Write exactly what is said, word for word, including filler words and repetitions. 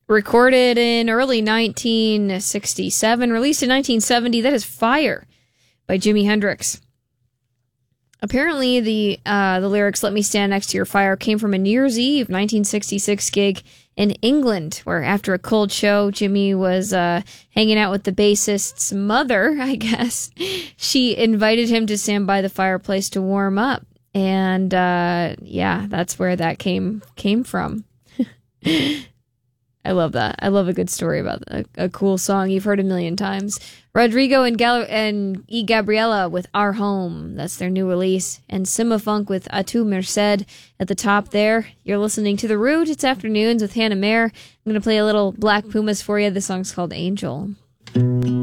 Recorded in early nineteen sixty-seven, released in nineteen seventy. That is Fire by Jimi Hendrix. Apparently, the uh, the lyrics "Let Me Stand Next to Your Fire" came from a New Year's Eve nineteen sixty-six gig in England, where after a cold show, Jimmy was uh, hanging out with the bassist's mother, I guess. She invited him to stand by the fireplace to warm up. And uh, yeah, that's where that came came from. I love that. I love a good story about a, a cool song you've heard a million times. Rodrigo and, Gal- and E. Gabriela with Our Home. That's their new release. And Sima Funk with A Tu Merced at the top there. You're listening to The Root. It's Afternoons with Hannah Mayer. I'm going to play a little Black Pumas for you. The song's called Angel.